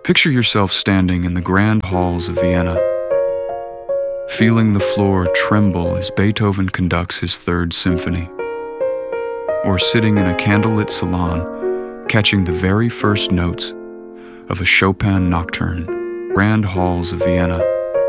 Picture yourself standing in the grand halls of Vienna, feeling the floor tremble as Beethoven conducts his Third Symphony, or sitting in a candlelit salon, catching the very first notes of a Chopin nocturne. Grand halls of Vienna,